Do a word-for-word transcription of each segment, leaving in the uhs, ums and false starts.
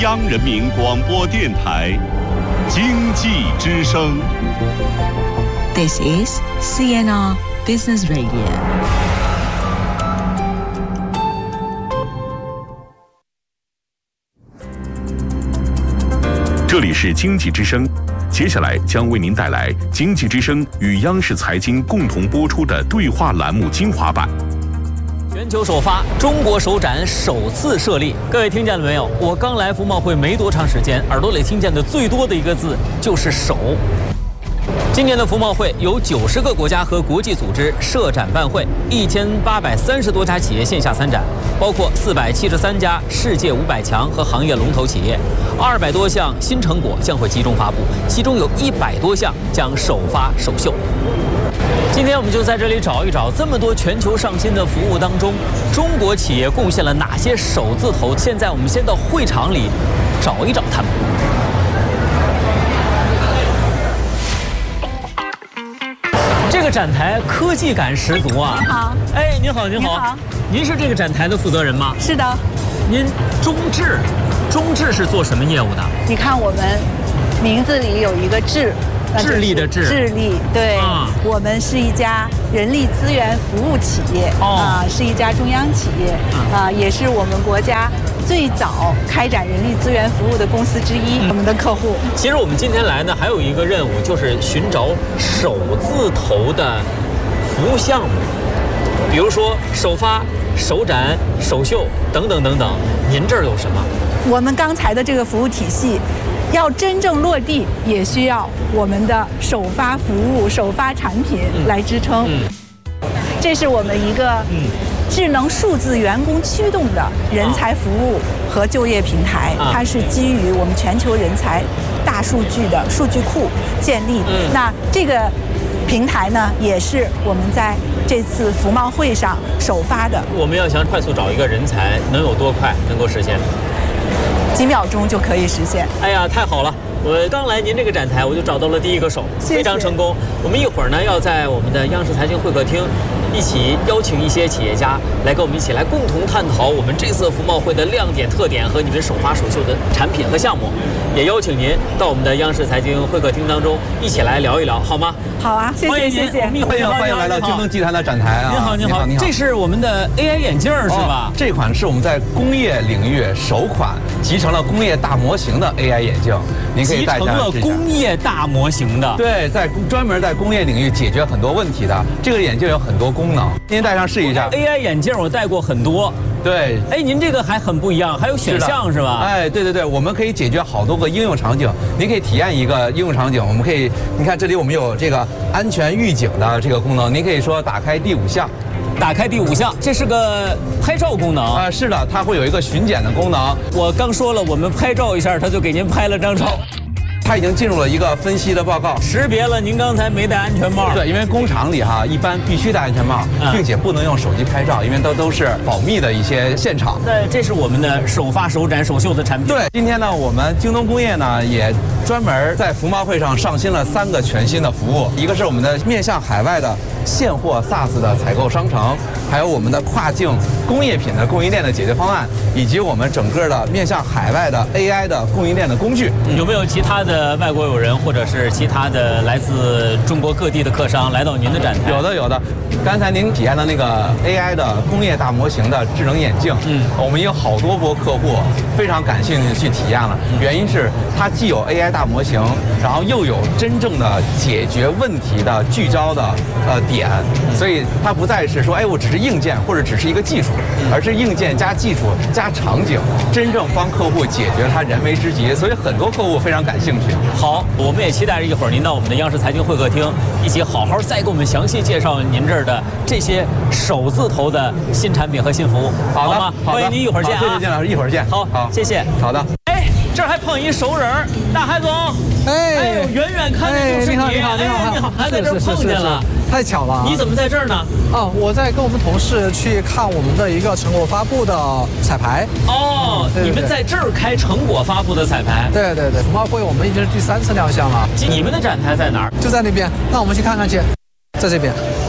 央人民广播电台经济之声。 This is C N R Business Radio。 这里是经济之声，接下来将为您带来经济之声与央视财经共同播出的对话栏目精华版。 全球首发，中国首展首次设立。各位听见了没有？我刚来服贸会没多长时间，耳朵里听见的最多的一个字就是“首”。今年的服贸会有九十个国家和国际组织设展办会，一千八百三十多家企业线下参展，包括四百七十三家世界五百强和行业龙头企业，二百多项新成果将会集中发布，其中有一百多项将首发首秀。今天我们就在这里找一找，这么多全球上新的服务当中，中国企业贡献了哪些首字头？现在我们先到会场里找一找他们。这个展台科技感十足啊！ 你好， 哎，您好，您好， 好， 您是这个展台的负责人吗？ 是的。 您中智，中智是做什么业务的？ 你看我们名字里有一个智。 智力的智， 智力对、啊，我们是一家人力资源服务企业、哦、啊，是一家中央企业、嗯、啊，也是我们国家最早开展人力资源服务的公司之一。嗯、我们的客户， 其实我们今天来呢，还有一个任务，就是寻找首字头的服务项目，比如说首发、首展、首秀等等等等。您这儿有什么？ 我们刚才的这个服务体系。要真正落地，也需要我们的首发服务、首发产品来支撑。嗯嗯、这是我们一个智能数字员工驱动的人才服务和就业平台，啊、它是基于我们全球人才大数据的数据库建立。嗯、那这个平台呢，也是我们在这次服贸会上首发的。 我们要想快速找一个人才，能有多快能够实现？ 几秒钟就可以实现。 哎呀，太好了！我刚来您这个展台，我就找到了第一个手， 谢谢， 非常成功。我们一会儿呢，要在我们的央视财经会客厅一起邀请一些企业家来跟我们一起来共同探讨我们这次服贸会的亮点、特点和你们首发首秀的产品和项目。也邀请您到我们的央视财经会客厅当中一起来聊一聊，好吗？ 好啊，谢谢谢谢。 欢迎欢迎来到京东集团的展台啊！ 您好您好您好，这是我们的 A I 眼镜是吧？ 哦、这款是我们在工业领域首款集成了工业大模型的 A I 眼镜，您可以戴一下。 集成了工业大模型的， 对，在专门在工业领域解决很多问题的这个眼镜有很多功能，您戴上试一下。 A I 眼镜我戴过很多。 对， 哎，您这个还很不一样，还有选项 是, 是吧？ 哎，对对对，我们可以解决好多个应用场景。您可以体验一个应用场景，我们可以，你看这里我们有这个安全预警的这个功能，您可以说打开第五项， 打开第五项，这是个拍照功能啊、呃，是的，它会有一个巡检的功能。 我刚说了，我们拍照一下，它就给您拍了张照。 它已经进入了一个分析的报告， 识别了您刚才没戴安全帽。 对，因为工厂里哈一般必须戴安全帽，嗯、并且不能用手机拍照，因为都都是保密的一些现场。 对，这是我们的首发、首展、首秀的产品。 对，今天呢，我们京东工业呢也专门在服贸会上上新了三个全新的服务，一个是我们的面向海外的现货 SaaS 的采购商城，还有我们的跨境工业品的供应链的解决方案，以及我们整个的面向海外的 A I 的供应链的工具。 嗯、有没有其他的外国友人或者是其他的来自中国各地的客商来到您的展台？ 有的有的，刚才您体验的那个 A I 的工业大模型的智能眼镜，嗯，我们有好多波客户非常感兴趣去体验了，原因是它既有 A I 大模型，然后又有真正的解决问题的聚焦的呃点，所以它不再是说哎我只是硬件或者只是一个技术，而是硬件加技术加场景，真正帮客户解决他燃眉之急，所以很多客户非常感兴趣。 好，我们也期待着一会儿您到我们的央视财经会客厅，一起好好再给我们详细介绍您这儿的这些首字头的新产品和新服务， 好的， 好吗？欢迎您一会儿见啊！ 谢谢建老师，一会儿见。 好，好，谢谢。 好的。 哎，这儿还碰一熟人儿，大海总。 哎， 哎呦，远远看着就是你。 你好，你好，你好， 你好，还在这儿碰见了。 太巧了！ 你怎么在这儿呢？ 哦，我在跟我们同事去看我们的一个成果发布的彩排。 哦，对对对，你们在这儿开成果发布的彩排？ 对对对，服贸会我们已经是第三次亮相了。 你们的展台在哪儿？ 就在那边。那我们去看看去，在这边。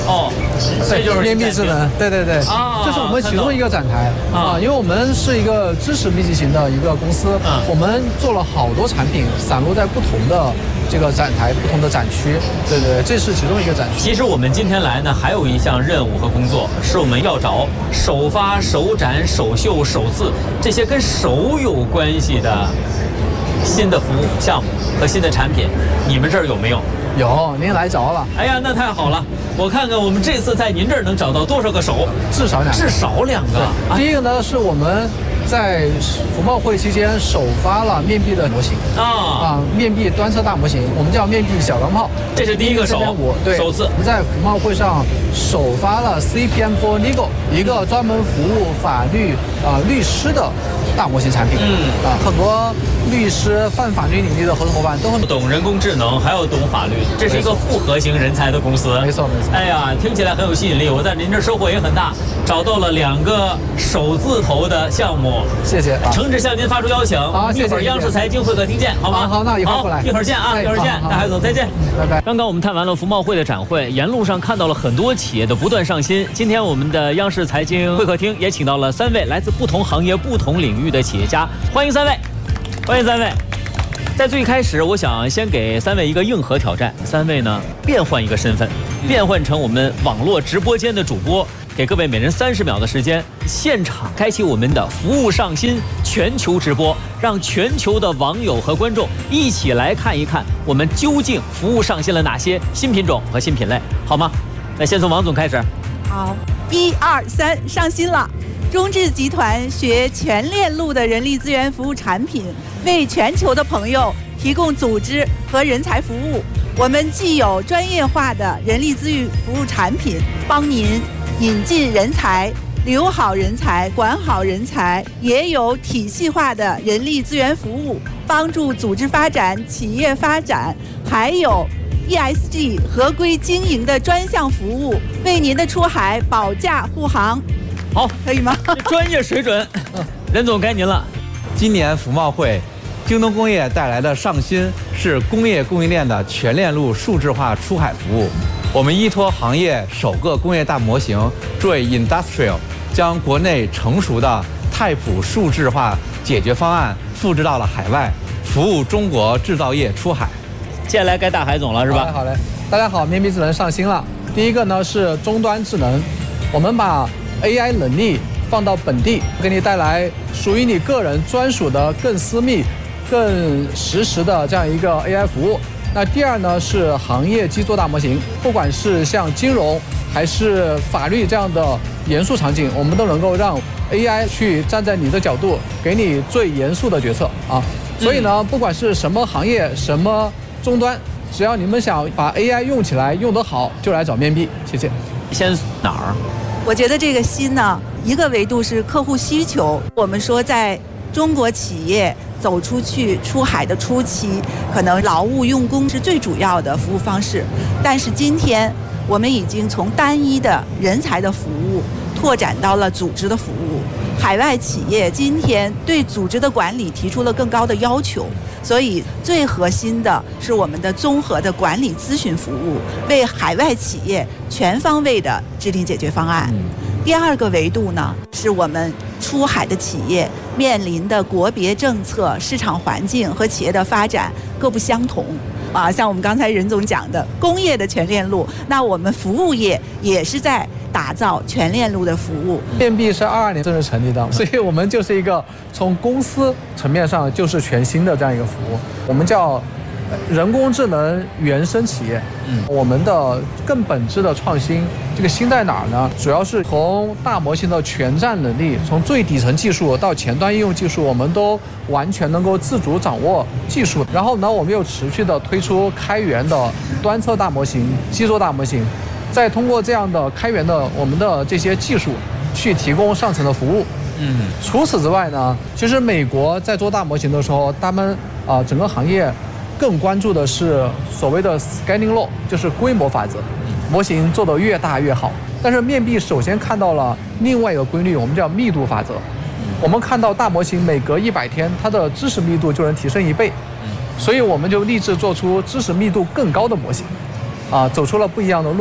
哦，这就是面壁智能，对对对， 啊， 这是我们其中一个展台啊， 因为我们是一个知识密集型的一个公司，我们做了好多产品散落在不同的这个展台、不同的展区，对对，这是其中一个展区。 其实我们今天来呢，还有一项任务和工作，是我们要找首发、首展、首秀、首次这些跟手有关系的新的服务项目和新的产品，你们这儿有没有？ 有，您来着了。 哎呀，那太好了！我看看我们这次在您这儿能找到多少个手？ 至少两个。 至少两个。 啊、第一个呢，是我们在服贸会期间首发了面壁的模型啊啊，面壁端侧大模型，我们叫面壁小钢炮。 这是第一个手， 我对首次我们在服贸会上首发了 C P M for Legal， 一个专门服务法律啊、呃、律师的大模型产品。嗯啊，很多律师、泛法律领域的合作伙伴都很懂人工智能，还要懂法律，这是一个复合型人才的公司。 没错没错。 哎呀，听起来很有吸引力，我在您这收获也很大，找到了两个首字头的项目。 谢谢。 诚挚向您发出邀请， 好， 一会儿央视财经会客厅见，好吗？ 好，那一会儿过来， 一会儿见啊，一会儿见，大海总再见， 拜拜。 刚刚我们探完了服贸会的展会，沿路上看到了很多企业的不断上新。今天我们的央视财经会客厅也请到了三位来自不同行业、不同领域的企业家，欢迎三位，欢迎三位。在最开始，我想先给三位一个硬核挑战，三位呢变换一个身份，变换成我们网络直播间的主播。给各位每人三十秒的时间，现场开启我们的服务上新全球直播，让全球的网友和观众一起来看一看我们究竟服务上新了哪些新品种和新品类，好吗？那先从王总开始。 好，一二三，上新了。中智集团学全链路的人力资源服务产品，为全球的朋友提供组织和人才服务。我们既有专业化的人力资源服务产品，帮您引进人才、留好人才、管好人才，也有体系化的人力资源服务，帮助组织发展、企业发展，还有 E S G 合规经营的专项服务，为您的出海保驾护航。 好， 可以吗？ 专业水准，任总该您了。 今年服贸会，京东工业带来的上新是工业供应链的全链路数字化出海服务。我们依托行业首个工业大模型 Joy Industrial， 将国内成熟的泰普数字化解决方案复制到了海外，服务中国制造业出海。 接下来该大海总了，是吧？ 好嘞，好嘞。大家好，面壁智能上新了。第一个呢是终端智能，我们把 A I 能力放到本地，给你带来属于你个人专属的更私密、更实时的这样一个 A I 服务。那第二呢是行业基座大模型，不管是像金融还是法律这样的严肃场景，我们都能够让 A I 去站在你的角度，给你最严肃的决策啊。所以呢，不管是什么行业、什么终端，只要你们想把 A I 用起来、用得好，就来找面壁。谢谢。 先哪儿？ 我觉得这个新呢，一个维度是客户需求。我们说，在中国企业走出去出海的初期，可能劳务用工是最主要的服务方式。但是今天，我们已经从单一的人才的服务拓展到了组织的服务。海外企业今天对组织的管理提出了更高的要求，所以最核心的是我们的综合的管理咨询服务，为海外企业全方位的制定解决方案。第二个维度呢，是我们出海的企业面临的国别政策、市场环境和企业的发展各不相同。啊，像我们刚才任总讲的工业的全链路，那我们服务业也是在打造全链路的服务。 面壁是二二年正式成立的，所以我们就是一个从公司层面上就是全新的这样一个服务，我们叫人工智能原生企业。嗯，我们的更本质的创新，这个新在哪儿呢？主要是从大模型的全站能力，从最底层技术到前端应用技术，我们都完全能够自主掌握技术。然后呢，我们又持续的推出开源的端侧大模型、基座大模型，再通过这样的开源的我们的这些技术，去提供上层的服务。嗯，除此之外呢，其实美国在做大模型的时候，他们啊、呃、整个行业更关注的是所谓的 scaling law， 就是规模法则，模型做得越大越好。但是面壁首先看到了另外一个规律，我们叫密度法则。我们看到大模型每隔一百天，它的知识密度就能提升一倍，所以我们就立志做出知识密度更高的模型，啊，走出了不一样的路。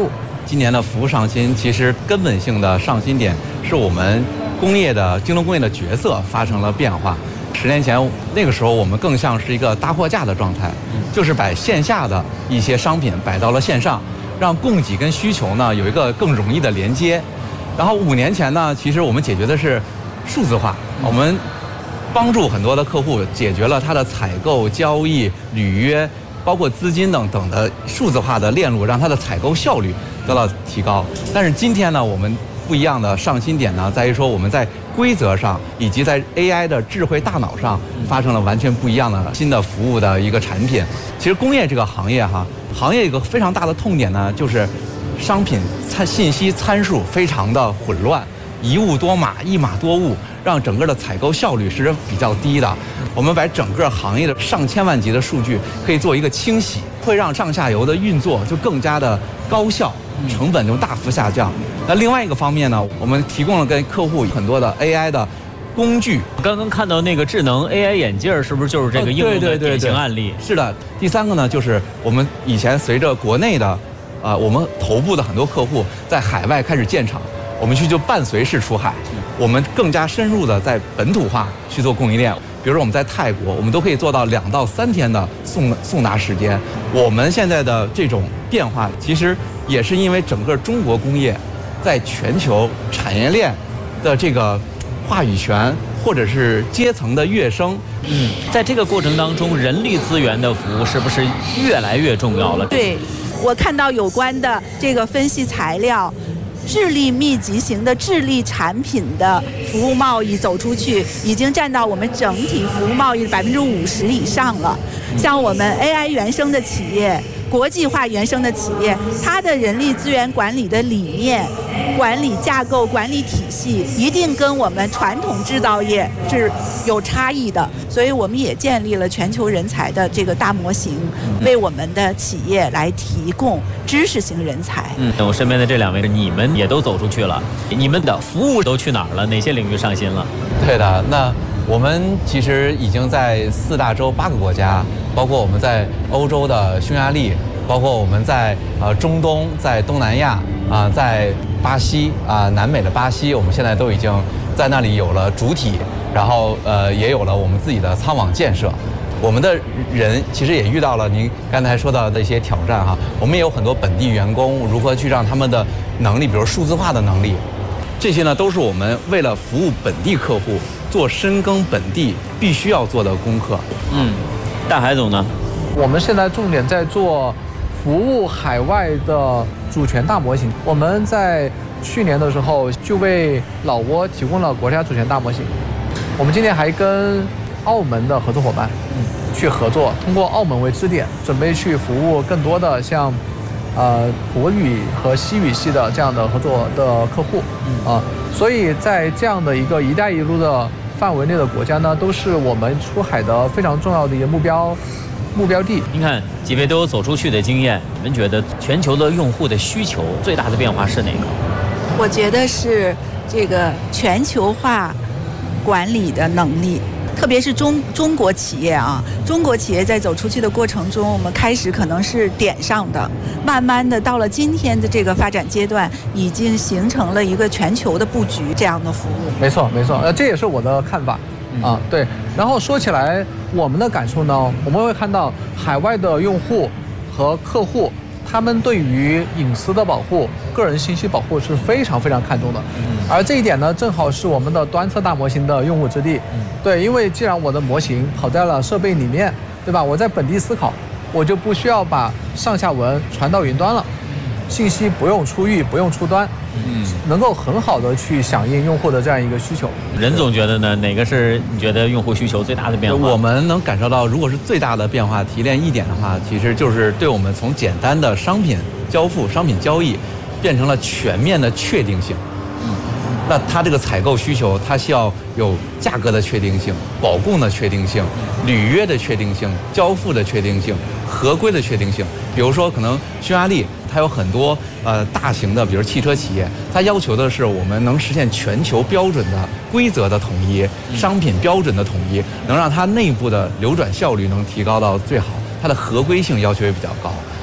今年的服务上新，其实根本性的上新点是我们工业的京东工业的角色发生了变化。十年前那个时候，我们更像是一个搭货架的状态，就是把线下的一些商品摆到了线上，让供给跟需求呢有一个更容易的连接。然后五年前呢，其实我们解决的是数字化，我们帮助很多的客户解决了他的采购、交易、履约，包括资金等等的数字化的链路，让他的采购效率得到提高。但是今天呢，我们不一样的上新点呢，在于说我们在规则上以及在 A I 的智慧大脑上发生了完全不一样的新的服务的一个产品。其实工业这个行业哈，行业一个非常大的痛点呢，就是商品参信息参数非常的混乱，一物多码，一码多物，让整个的采购效率是比较低的。我们把整个行业的上千万级的数据可以做一个清洗，会让上下游的运作就更加的高效，成本就大幅下降。那另外一个方面呢，我们提供了给客户很多的 A I 的工具。 刚刚看到那个智能 A I 眼镜，是不是就是这个应用的典型案例？ 是的。第三个呢，就是我们以前随着国内的，呃，我们头部的很多客户在海外开始建厂，我们去就伴随式出海，我们更加深入的在本土化去做供应链。比如说我们在泰国，我们都可以做到两到三天的送送达时间。我们现在的这种变化，其实也是因为整个中国工业在全球产业链的这个话语权或者是阶层的跃升。 嗯，在这个过程当中，人力资源的服务是不是越来越重要了？ 对，我看到有关的这个分析材料。智力密集型的智力产品的服务贸易走出去，已经占到我们整体服务贸易的百分之五十以上了。像我们 A I 原生的企业、国际化原生的企业，它的人力资源管理的理念、管理架构、管理体系，一定跟我们传统制造业是有差异的。所以我们也建立了全球人才的这个大模型，为我们的企业来提供知识型人才。 嗯，我身边的这两位，你们也都走出去了，你们的服务都去哪儿了？哪些领域上新了？ 对的，那我们其实已经在四大洲八个国家，包括我们在欧洲的匈牙利，包括我们在呃中东，在东南亚啊、呃，在巴西啊、呃，南美的巴西，我们现在都已经在那里有了主体，然后呃也有了我们自己的仓网建设。我们的人其实也遇到了您刚才说到的一些挑战哈，我们也有很多本地员工，如何去让他们的能力，比如数字化的能力，这些呢都是我们为了服务本地客户做深耕本地必须要做的功课。 嗯，大海总呢？ 我们现在重点在做服务海外的主权大模型。我们在去年的时候就为老挝提供了国家主权大模型。我们今年还跟澳门的合作伙伴去合作，通过澳门为支点，准备去服务更多的像呃国语和西语系的这样的合作的客户啊。所以在这样的一个一带一路的范围内的国家呢，都是我们出海的非常重要的一个目标目标地。 您看几位都有走出去的经验，你们觉得全球的用户的需求最大的变化是哪个？ 我觉得是这个全球化管理的能力。特别是中中国企业啊，中国企业在走出去的过程中，我们开始可能是点上的，慢慢的到了今天的这个发展阶段，已经形成了一个全球的布局这样的服务。 没错，没错，呃，这也是我的看法啊。对，然后说起来，我们的感受呢，我们会看到海外的用户和客户，他们对于隐私的保护、个人信息保护是非常非常看重的，而这一点呢，正好是我们的端侧大模型的用武之地。对，因为既然我的模型跑在了设备里面，对吧？我在本地思考，我就不需要把上下文传到云端了，信息不用出域，不用出端，嗯，能够很好的去响应用户的这样一个需求。 任总觉得呢？哪个是你觉得用户需求最大的变化？ 我们能感受到，如果是最大的变化提炼一点的话，其实就是对我们从简单的商品交付、商品交易，变成了全面的确定性。嗯，那它这个采购需求，它需要有价格的确定性、保供的确定性、履约的确定性、交付的确定性、合规的确定性。比如说，可能匈牙利它有很多呃大型的，比如汽车企业，它要求的是我们能实现全球标准的规则的统一、商品标准的统一，能让它内部的流转效率能提高到最好，它的合规性要求也比较高。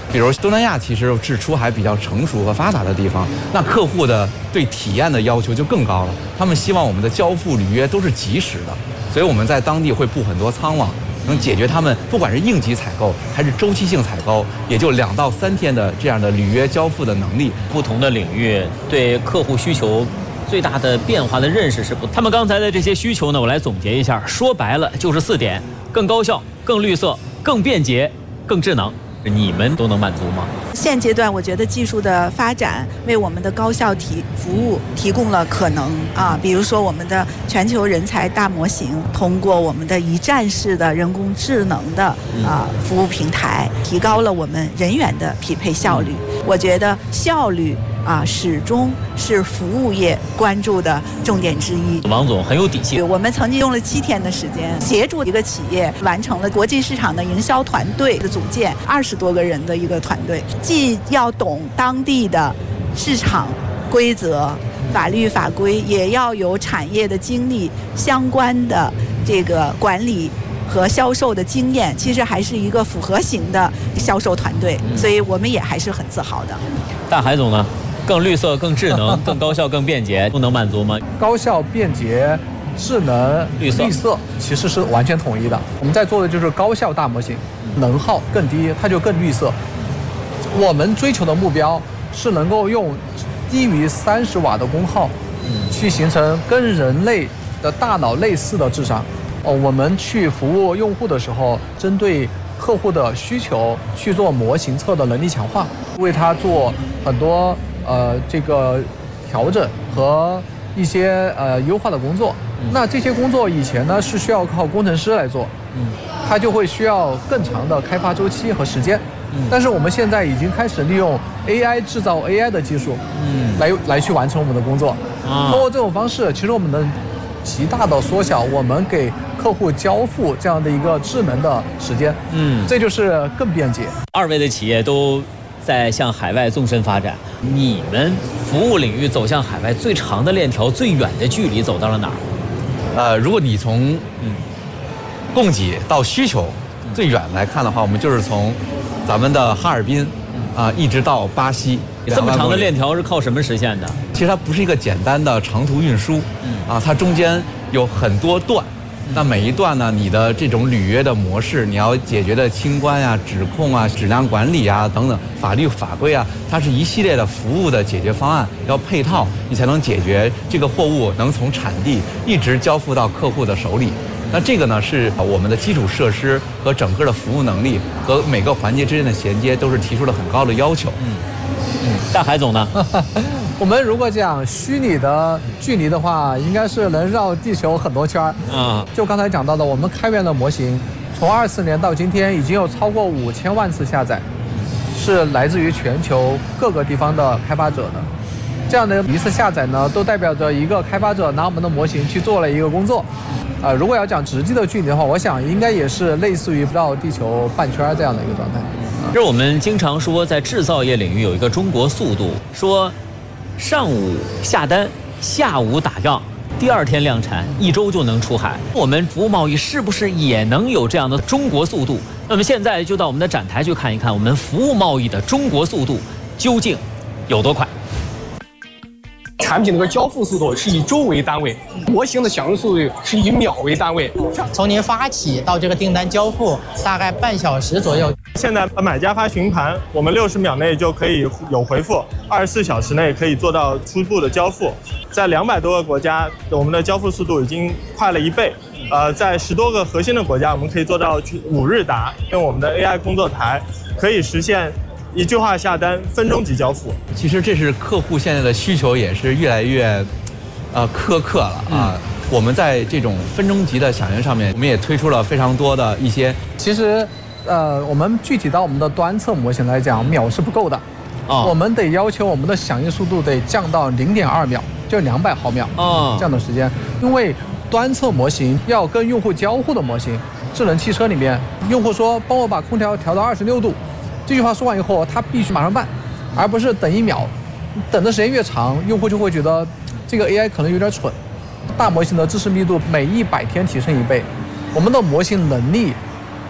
比如东南亚其实是出海比较成熟和发达的地方，那客户的对体验的要求就更高了，他们希望我们的交付履约都是及时的，所以我们在当地会布很多仓网，能解决他们不管是应急采购还是周期性采购，也就两到三天的这样的履约交付的能力。 不同的领域对客户需求最大的变化的认识是不同。他们刚才的这些需求呢，我来总结一下，说白了就是四点：更高效、更绿色、更便捷、更智能。你们都能满足吗？ 现阶段，我觉得技术的发展为我们的高效提服务提供了可能啊，比如说我们的全球人才大模型，通过我们的一站式的人工智能的啊服务平台，提高了我们人员的匹配效率。我觉得效率啊，始终是服务业关注的重点之一。 王总很有底气。 我们曾经用了七天的时间，协助一个企业完成了国际市场的营销团队的组建，二十多个人的一个团队，既要懂当地的市场规则、法律法规，也要有产业的经历、相关的这个管理和销售的经验，其实还是一个复合型的销售团队，所以我们也还是很自豪的。 大海总呢？更绿色、更智能、更高效、更便捷，都能满足吗？ 高效、便捷、智能、 绿色， 绿色其实是完全统一的。我们在做的就是高效大模型，能耗更低，它就更绿色。我们追求的目标是能够用低于三十瓦的功耗，去形成跟人类的大脑类似的智商。哦，我们去服务用户的时候，针对客户的需求去做模型侧的能力强化，为他做很多呃这个调整和一些呃优化的工作。那这些工作以前呢是需要靠工程师来做，嗯，他就会需要更长的开发周期和时间。但是我们现在已经开始利用 A I 制造 A I 的技术，嗯，来来去完成我们的工作。通过这种方式，其实我们能极大的缩小我们给客户交付这样的一个智能的时间，嗯，这就是更便捷。 二位的企业都在向海外纵深发展，你们服务领域走向海外最长的链条、最远的距离走到了哪儿？ 呃，如果你从嗯供给到需求最远来看的话，我们就是从咱们的哈尔滨啊、呃、一直到巴西。 这么长的链条是靠什么实现的？ 其实它不是一个简单的长途运输，啊，它中间有很多段。那每一段呢，你的这种履约的模式，你要解决的清关啊、指控啊、质量管理啊等等法律法规啊，它是一系列的服务的解决方案，要配套，你才能解决这个货物能从产地一直交付到客户的手里。那这个呢，是我们的基础设施和整个的服务能力和每个环节之间的衔接，都是提出了很高的要求。 嗯嗯，大海总呢？ 我们如果讲虚拟的距离的话，应该是能绕地球很多圈儿。啊，就刚才讲到的，我们开源的模型，从二四年到今天，已经有超过五千万次下载，是来自于全球各个地方的开发者的。这样的一次下载呢，都代表着一个开发者拿我们的模型去做了一个工作。啊、呃，如果要讲实际的距离的话，我想应该也是类似于绕地球半圈这样的一个状态。 就是我们经常说，在制造业领域有一个中国速度，说上午下单，下午打样，第二天量产，一周就能出海。我们服务贸易是不是也能有这样的中国速度？那么现在就到我们的展台去看一看，我们服务贸易的中国速度究竟有多快？ 产品的交付速度是以周为单位，模型的响应速度是以秒为单位。 从您发起到这个订单交付，大概半小时左右。 现在买家发询盘，我们六十秒内就可以有回复，二十四小时内可以做到初步的交付。在两百多个国家，我们的交付速度已经快了一倍。呃，在十多个核心的国家，我们可以做到五日达。用我们的 A I 工作台，可以实现一句话下单，分钟即交付。 其实这是客户现在的需求，也是越来越，呃，苛刻了啊。嗯、我们在这种分钟级的响应上面，我们也推出了非常多的一些。 其实，呃，我们具体到我们的端侧模型来讲，秒是不够的。哦、我们得要求我们的响应速度得降到零点二秒，就两百毫秒。哦、这样的时间，因为端侧模型要跟用户交互的模型，智能汽车里面，用户说帮我把空调调到二十六度。这句话说完以后，他必须马上办，而不是等一秒。等的时间越长，用户就会觉得这个 A I 可能有点蠢。大模型的知识密度每一百天提升一倍，我们的模型能力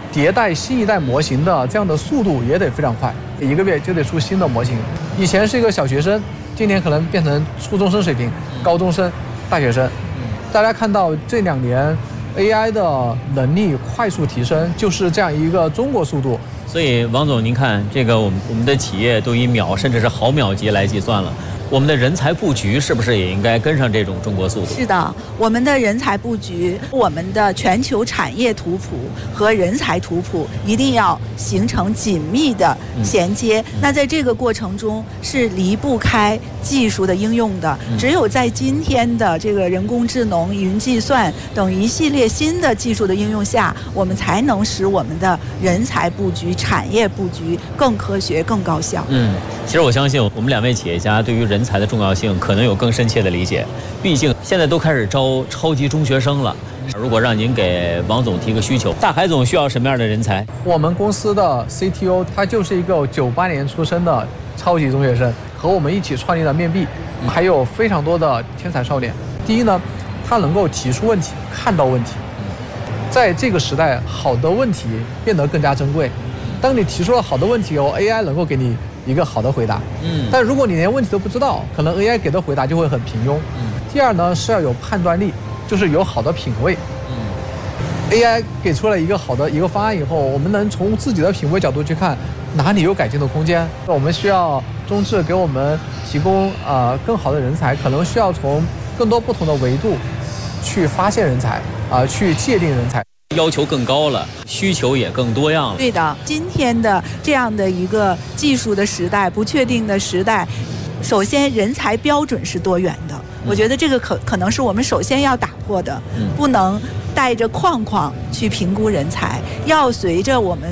迭代新一代模型的这样的速度也得非常快，一个月就得出新的模型。以前是一个小学生，今年可能变成初中生水平、高中生、大学生。大家看到这两年 A I 的能力快速提升，就是这样一个中国速度。 所以王总，您看这个我们我们的企业都以秒甚至是毫秒级来计算了。我们的人才布局是不是也应该跟上这种中国速度？ 是的，我们的人才布局，我们的全球产业图谱和人才图谱一定要形成紧密的衔接。嗯、那在这个过程中是离不开技术的应用的。嗯、只有在今天的这个人工智能、云计算等一系列新的技术的应用下，我们才能使我们的人才布局、产业布局更科学、更高效。 嗯，其实我相信我们两位企业家对于人才的重要性可能有更深切的理解，毕竟现在都开始招超级中学生了。如果让您给王总提个需求，大海总需要什么样的人才？ 我们公司的 C T O 他就是一个九八年出生的超级中学生，和我们一起创立了面壁，还有非常多的天才少年。第一呢，他能够提出问题，看到问题。在这个时代，好的问题变得更加珍贵。当你提出了好的问题后 ，A I 能够给你一个好的回答。嗯，但如果你连问题都不知道，可能 A I 给的回答就会很平庸。嗯。第二呢，是要有判断力，就是有好的品味。嗯。A I 给出了一个好的一个方案以后，我们能从自己的品味角度去看哪里有改进的空间。我们需要中智给我们提供呃更好的人才，可能需要从更多不同的维度去发现人才啊、呃，去界定人才。 要求更高了，需求也更多样了。 对的，今天的这样的一个技术的时代、不确定的时代，首先人才标准是多元的。嗯、我觉得这个可可能是我们首先要打破的，嗯、不能带着框框去评估人才，要随着我们